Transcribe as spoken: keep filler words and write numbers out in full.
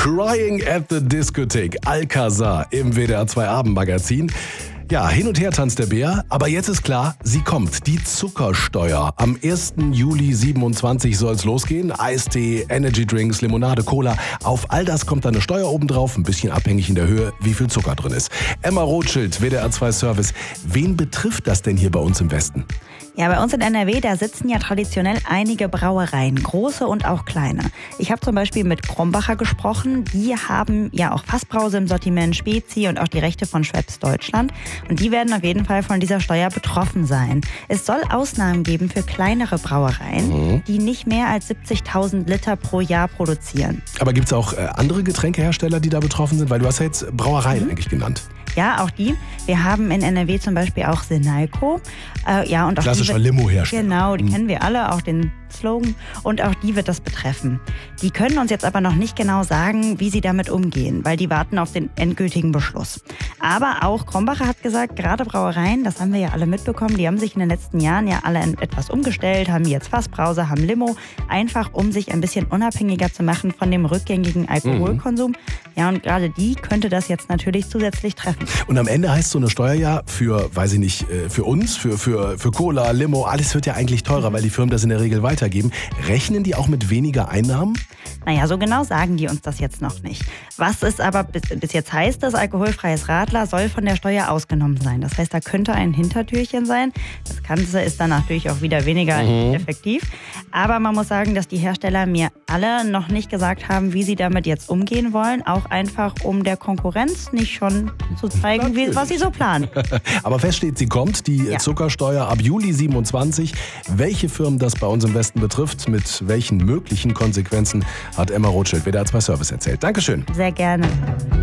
Crying at the Discotheque, Alcazar im W D R zwei Abendmagazin. Ja, hin und her tanzt der Bär, aber jetzt ist klar, sie kommt, die Zuckersteuer. Am ersten Juli siebenundzwanzig soll es losgehen. Eistee, Energydrinks, Limonade, Cola. Auf all das kommt dann eine Steuer obendrauf, ein bisschen abhängig in der Höhe, wie viel Zucker drin ist. Emma Rothschild, W D R zwei Service. Wen betrifft das denn hier bei uns im Westen? Ja, bei uns in N R W, da sitzen ja traditionell einige Brauereien, große und auch kleine. Ich habe zum Beispiel mit Krombacher gesprochen. Die haben ja auch Fassbrause im Sortiment, Spezi und auch die Rechte von Schweppes Deutschland. Und die werden auf jeden Fall von dieser Steuer betroffen sein. Es soll Ausnahmen geben für kleinere Brauereien, mhm. die nicht mehr als siebzigtausend Liter pro Jahr produzieren. Aber gibt es auch äh, andere Getränkehersteller, die da betroffen sind? Weil du hast ja jetzt Brauereien mhm. eigentlich genannt. Ja, auch die. Wir haben in N R W zum Beispiel auch Sinalco. Äh, ja, und auch klassischer Limo-Hersteller. Genau, die mhm. kennen wir alle, auch den Slogan. Und auch die wird das betreffen. Die können uns jetzt aber noch nicht genau sagen, wie sie damit umgehen, weil die warten auf den endgültigen Beschluss. Aber auch Krombacher hat gesagt, gerade Brauereien, das haben wir ja alle mitbekommen, die haben sich in den letzten Jahren ja alle etwas umgestellt, haben jetzt Fassbrause, haben Limo, einfach um sich ein bisschen unabhängiger zu machen von dem rückgängigen Alkoholkonsum. Mhm. Ja, und gerade die könnte das jetzt natürlich zusätzlich treffen. Und am Ende heißt so eine Steuer ja für, weiß ich nicht, für uns, für, für, für Cola, Limo, alles wird ja eigentlich teurer, weil die Firmen das in der Regel weitergeben. Rechnen die auch mit weniger Einnahmen? Naja, so genau sagen die uns das jetzt noch nicht. Was es aber bis, bis jetzt heißt, das alkoholfreies Radler soll von der Steuer ausgenommen sein. Das heißt, da könnte ein Hintertürchen sein. Das Ganze ist dann natürlich auch wieder weniger mhm. effektiv. Aber man muss sagen, dass die Hersteller mir alle noch nicht gesagt haben, wie sie damit jetzt umgehen wollen. Auch einfach, um der Konkurrenz nicht schon zu zeigen, wie, was sie so planen. Aber fest steht, sie kommt, die ja. Zuckersteuer ab Juli siebenundzwanzig. Welche Firmen das bei uns im Westen betrifft, mit welchen möglichen Konsequenzen, hat Emma Rothschild, W D R zwei Service erzählt. Dankeschön. Sehr gerne.